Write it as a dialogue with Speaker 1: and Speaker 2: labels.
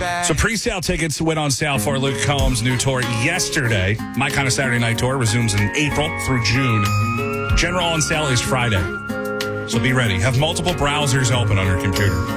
Speaker 1: So pre-sale tickets went on sale for Luke Combs' new tour yesterday. My Kind of Saturday Night Tour resumes in April through June. General on sale is Friday. So be ready. Have multiple browsers open on your computer.